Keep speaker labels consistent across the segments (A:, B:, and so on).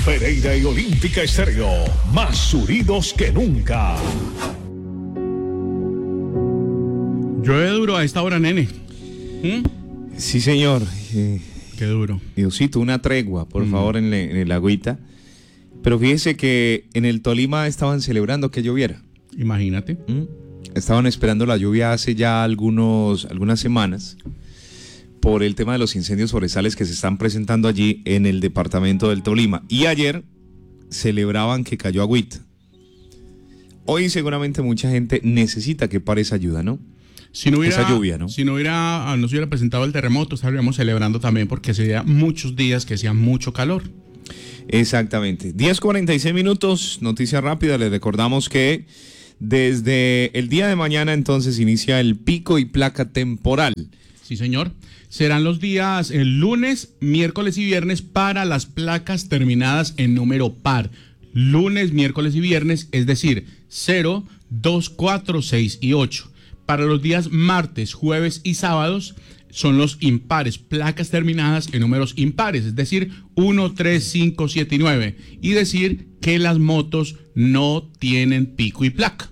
A: Pereira y Olímpica Estéreo, más unidos que nunca.
B: Llueve duro a esta hora, nene.
C: Sí, señor.
B: Qué duro.
C: Diosito, una tregua, por favor, en el agüita. Pero fíjese que en el Tolima estaban celebrando que lloviera.
B: Imagínate.
C: Estaban esperando la lluvia hace ya algunas semanas por el tema de los incendios forestales que se están presentando allí en el departamento del Tolima. Y ayer celebraban que cayó agüita. Hoy seguramente mucha gente necesita que pare esa ayuda, ¿no?
B: Si no hubiera,
C: esa lluvia, ¿no?
B: Si no se hubiera presentado el terremoto, estaríamos celebrando también porque sería muchos días que hacía mucho calor.
C: Exactamente. 10:46 minutos, noticia rápida. Les recordamos que desde el día de mañana entonces inicia el pico y placa temporal.
B: Sí, señor. Serán los días el lunes, miércoles y viernes para las placas terminadas en número par. Lunes, miércoles y viernes, es decir, 0, 2, 4, 6 y 8. Para los días martes, jueves y sábados son los impares, placas terminadas en números impares, es decir, 1, 3, 5, 7 y 9. Y decir que las motos no tienen pico y placa.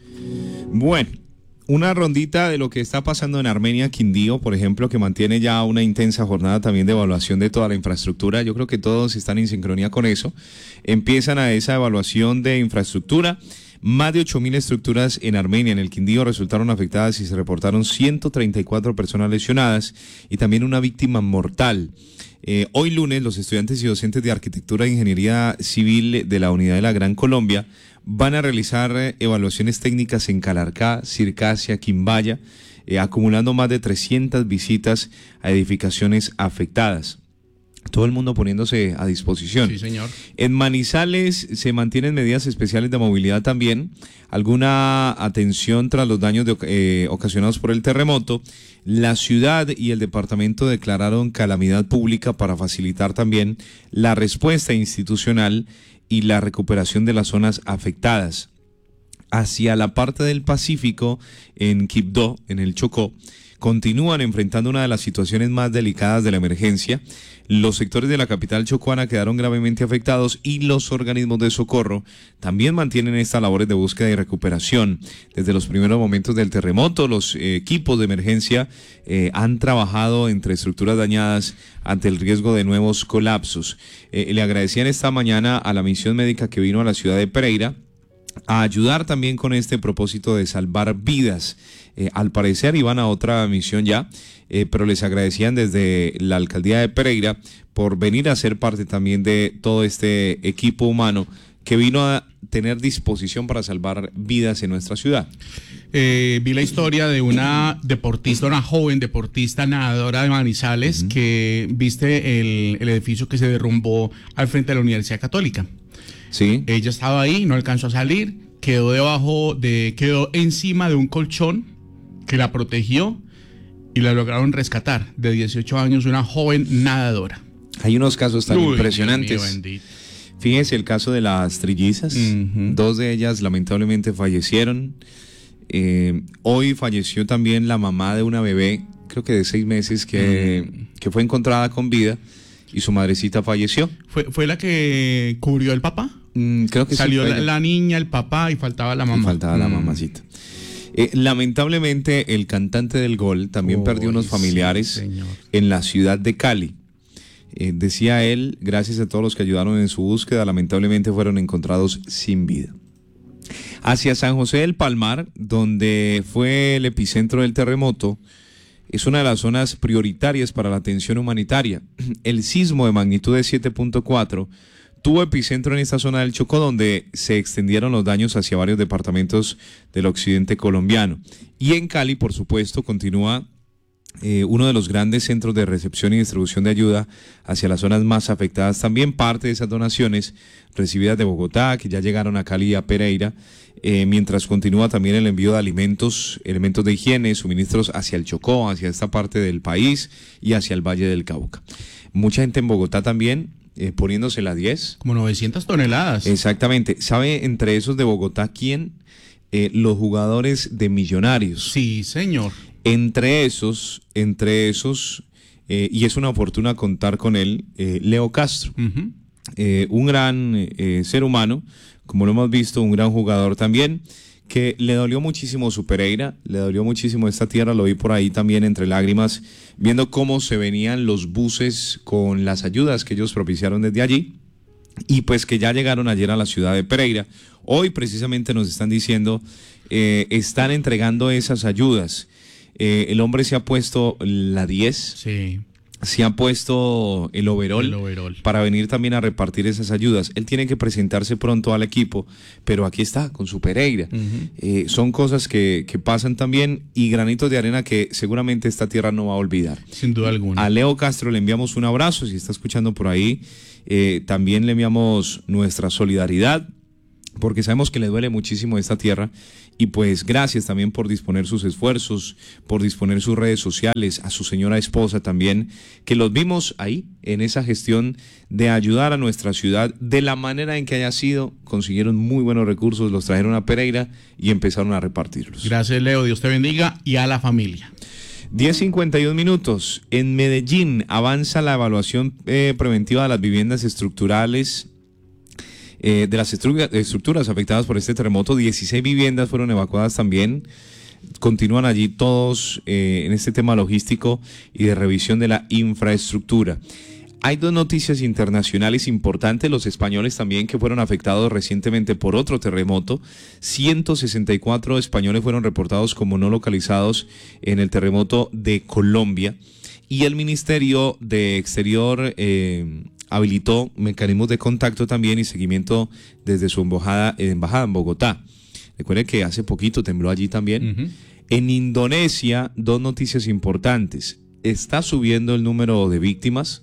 C: Bueno, una rondita de lo que está pasando en Armenia, Quindío, por ejemplo, que mantiene ya una intensa jornada también de evaluación de toda la infraestructura. Yo creo que todos están en sincronía con eso. Empiezan a esa evaluación de infraestructura. Más de 8.000 estructuras en Armenia, en el Quindío, resultaron afectadas y se reportaron 134 personas lesionadas y también una víctima mortal. Hoy lunes, los estudiantes y docentes de Arquitectura e Ingeniería Civil de la Unidad de la Gran Colombia van a realizar evaluaciones técnicas en Calarcá, Circasia, Quimbaya, acumulando más de 300 visitas a edificaciones afectadas. Todo el mundo poniéndose a disposición.
B: Sí, señor.
C: En Manizales se mantienen medidas especiales de movilidad también. Alguna atención tras los daños ocasionados por el terremoto. La ciudad y el departamento declararon calamidad pública para facilitar también la respuesta institucional y la recuperación de las zonas afectadas. Hacia la parte del Pacífico, en Quibdó, en el Chocó, continúan enfrentando una de las situaciones más delicadas de la emergencia. Los sectores de la capital chocuana quedaron gravemente afectados y los organismos de socorro también mantienen estas labores de búsqueda y recuperación. Desde los primeros momentos del terremoto, los equipos de emergencia han trabajado entre estructuras dañadas ante el riesgo de nuevos colapsos. Le agradecían esta mañana a la misión médica que vino a la ciudad de Pereira a ayudar también con este propósito de salvar vidas. Al parecer iban a otra misión ya, pero les agradecían desde la alcaldía de Pereira por venir a ser parte también de todo este equipo humano que vino a tener disposición para salvar vidas en nuestra ciudad.
B: Vi la historia de una deportista, una joven deportista nadadora de Manizales, que viste el edificio que se derrumbó al frente de la Universidad Católica.
C: Sí.
B: Ella estaba ahí, no alcanzó a salir, quedó encima de un colchón que la protegió y la lograron rescatar, de 18 años, una joven nadadora.
C: Hay unos casos tan impresionantes.
B: Dios mío, bendito.
C: Fíjense el caso de las trillizas. Dos de ellas lamentablemente fallecieron. Hoy falleció también la mamá de una bebé, creo que de 6 meses, que fue encontrada con vida y su madrecita falleció.
B: ¿Fue la que cubrió el papá?
C: Creo que
B: salió
C: sí,
B: la niña, el papá y faltaba la mamá.
C: Faltaba la mamacita. Lamentablemente el cantante del gol también perdió unos familiares en la ciudad de Cali. Decía él, gracias a todos los que ayudaron en su búsqueda, lamentablemente fueron encontrados sin vida. Hacia San José del Palmar, donde fue el epicentro del terremoto, es una de las zonas prioritarias para la atención humanitaria. El sismo de magnitud de 7.4 tuvo epicentro en esta zona del Chocó, donde se extendieron los daños hacia varios departamentos del occidente colombiano. Y en Cali, por supuesto, continúa uno de los grandes centros de recepción y distribución de ayuda hacia las zonas más afectadas. También parte de esas donaciones recibidas de Bogotá, que ya llegaron a Cali y a Pereira, mientras continúa también el envío de alimentos, elementos de higiene, suministros hacia el Chocó, hacia esta parte del país y hacia el Valle del Cauca. Mucha gente en Bogotá también poniéndose la 10.
B: Como 900 toneladas.
C: Exactamente. ¿Sabe entre esos de Bogotá quién? Los jugadores de Millonarios.
B: Sí, señor.
C: Entre esos, y es una fortuna contar con él, Leo Castro. un gran ser humano, como lo hemos visto, un gran jugador también, que le dolió muchísimo su Pereira, le dolió muchísimo esta tierra, lo vi por ahí también entre lágrimas, viendo cómo se venían los buses con las ayudas que ellos propiciaron desde allí, y pues que ya llegaron ayer a la ciudad de Pereira. Hoy precisamente nos están diciendo, están entregando esas ayudas. El hombre se ha puesto la 10,
B: Sí.
C: se ha puesto el overol, para venir también a repartir esas ayudas. Él tiene que presentarse pronto al equipo, pero aquí está, con su Pereira. Son cosas que pasan también, y granitos de arena que seguramente esta tierra no va a olvidar.
B: Sin duda alguna.
C: A Leo Castro le enviamos un abrazo, si está escuchando por ahí. También le enviamos nuestra solidaridad, porque sabemos que le duele muchísimo esta tierra, y pues gracias también por disponer sus esfuerzos, por disponer sus redes sociales, a su señora esposa también, que los vimos ahí en esa gestión de ayudar a nuestra ciudad de la manera en que haya sido. Consiguieron muy buenos recursos, los trajeron a Pereira y empezaron a repartirlos.
B: Gracias, Leo, Dios te bendiga, y a la familia.
C: 10:51 minutos. En Medellín avanza la evaluación preventiva de las viviendas estructurales, de las estructuras afectadas por este terremoto. 16 viviendas fueron evacuadas también. Continúan allí todos en este tema logístico y de revisión de la infraestructura. Hay dos noticias internacionales importantes. Los españoles también, que fueron afectados recientemente por otro terremoto. 164 españoles fueron reportados como no localizados en el terremoto de Colombia. Y el Ministerio de Exterior habilitó mecanismos de contacto también y seguimiento desde su embajada en Bogotá. Recuerde que hace poquito tembló allí también. En Indonesia, dos noticias importantes. Está subiendo el número de víctimas,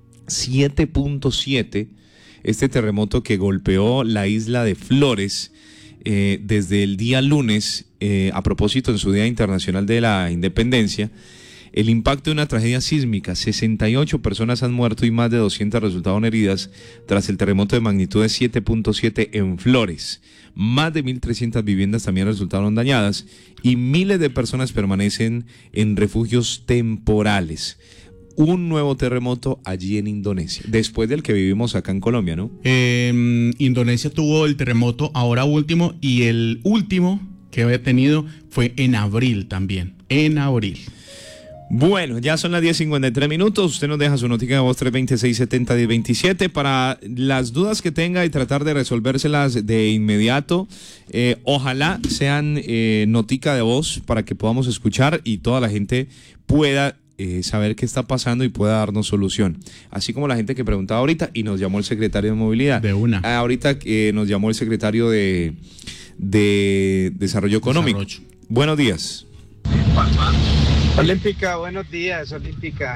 C: 7.7. Este terremoto que golpeó la isla de Flores desde el día lunes, a propósito en su Día Internacional de la Independencia. El impacto de una tragedia sísmica, 68 personas han muerto y más de 200 resultaron heridas tras el terremoto de magnitud de 7.7 en Flores. Más de 1.300 viviendas también resultaron dañadas y miles de personas permanecen en refugios temporales. Un nuevo terremoto allí en Indonesia, después del que vivimos acá en Colombia, ¿no?
B: Indonesia tuvo el terremoto ahora último, y el último que había tenido fue en abril también, en abril.
C: Bueno, ya son las 10:53 minutos. Usted nos deja su notica de voz 326-70-1027 para las dudas que tenga y tratar de resolvérselas de inmediato. Ojalá sean notica de voz para que podamos escuchar y toda la gente pueda saber qué está pasando y pueda darnos solución. Así como la gente que preguntaba ahorita y nos llamó el secretario de Movilidad.
B: De una.
C: Ahorita nos llamó el secretario de Desarrollo Económico. Buenos días.
D: Olímpica, buenos días, Olímpica.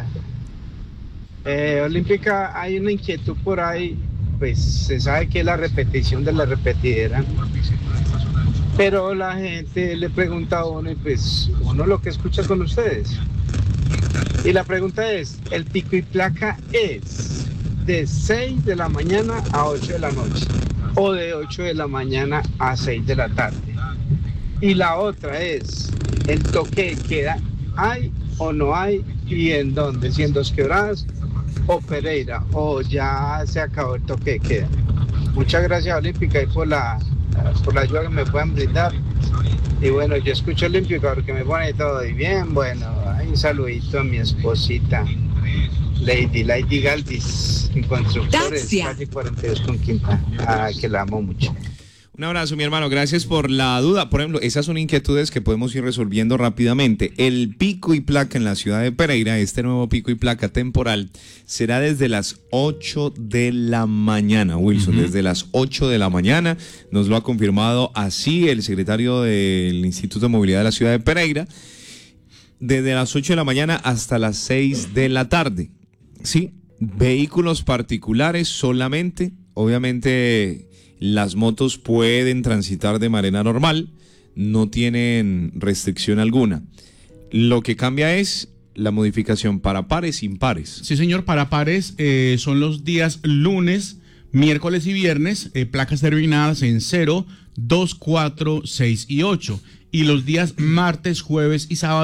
D: Olímpica, hay una inquietud por ahí, pues se sabe que es la repetición de la repetidera, pero la gente le pregunta a uno y pues uno lo que escucha con ustedes. Y la pregunta es, ¿el pico y placa es de 6 de la mañana a 8 de la noche o de 8 de la mañana a 6 de la tarde? Y la otra es, ¿el toque de queda hay o no hay y en dónde? Si en Dos Quebradas o Pereira, o ya se acabó el toque de queda. Muchas gracias, Olímpica, y por la ayuda que me puedan brindar. Y bueno, yo escucho Olímpica porque me pone todo y bien. Bueno, un saludito a mi esposita Lady Galdis, en Constructores, calle 42 con Quinta, que la amo mucho.
C: Un abrazo, mi hermano, gracias por la duda. Por ejemplo, esas son inquietudes que podemos ir resolviendo rápidamente. El pico y placa en la ciudad de Pereira, este nuevo pico y placa temporal, será desde las 8 de la mañana, Wilson, desde las 8 de la mañana. Nos lo ha confirmado así el secretario del Instituto de Movilidad de la ciudad de Pereira. Desde las 8 de la mañana hasta las 6 de la tarde. Sí, vehículos particulares solamente, obviamente. Las motos pueden transitar de manera normal, no tienen restricción alguna. Lo que cambia es la modificación para pares e impares.
B: Sí, señor, para pares son los días lunes, miércoles y viernes, placas terminadas en 0, 2, 4, 6 y 8. Y los días martes, jueves y sábado,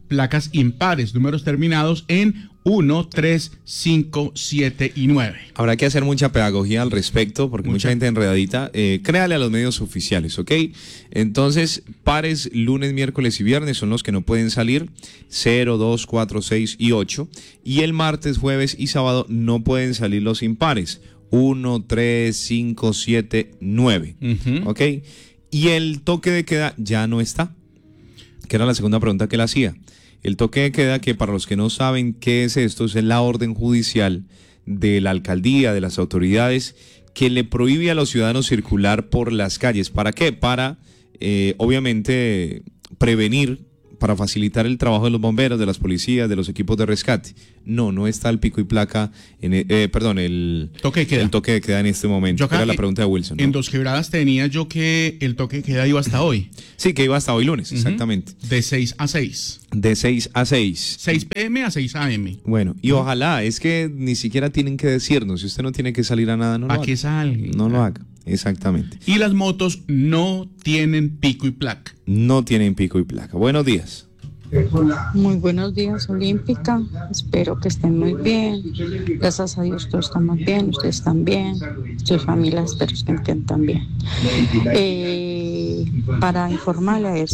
B: placas impares, números terminados en 1, 3, 5, 7 y 9.
C: Habrá que hacer mucha pedagogía al respecto porque mucha gente enredadita. Créale a los medios oficiales, ¿ok? Entonces, pares lunes, miércoles y viernes son los que no pueden salir, 0, 2, 4, 6 y 8. Y el martes, jueves y sábado no pueden salir los impares, 1, 3, 5, 7, 9, ¿ok? Y el toque de queda ya no está, que era la segunda pregunta que le hacía. El toque de queda, que para los que no saben qué es esto, es la orden judicial de la alcaldía, de las autoridades, que le prohíbe a los ciudadanos circular por las calles. ¿Para qué? Para, obviamente, prevenir, para facilitar el trabajo de los bomberos, de las policías, de los equipos de rescate. No está el pico y placa, el
B: toque de queda.
C: El toque de queda en este momento, que era la pregunta de Wilson, ¿no?
B: En Dos Quebradas tenía yo que el toque de queda iba hasta hoy.
C: Sí, que iba hasta hoy lunes, exactamente.
B: De 6 a 6.
C: De 6 a 6.
B: 6 p.m. a 6 a.m.
C: Bueno, y ojalá, es que ni siquiera tienen que decirnos, si usted no tiene que salir a nada, no lo haga.
B: ¿A qué salga?
C: No lo haga, exactamente.
B: Y las motos no tienen pico y placa.
C: No tienen pico y placa. Buenos días.
E: Muy buenos días, Olímpica. Espero que estén muy bien. Gracias a Dios todos estamos bien, ustedes están bien, sus familias espero que estén también. Para informarle a ver